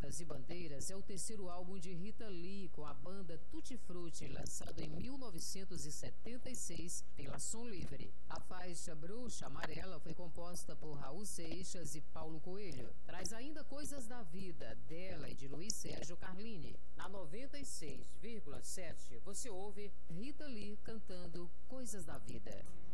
Seixas e Bandeiras é o terceiro álbum de Rita Lee com a banda Tutti Frutti, lançado em 1976 pela Som Livre. A faixa Bruxa Amarela foi composta por Raul Seixas e Paulo Coelho. Traz ainda Coisas da Vida, dela e de Luiz Sérgio Carlini. Na 96,7 você ouve Rita Lee cantando Coisas da Vida.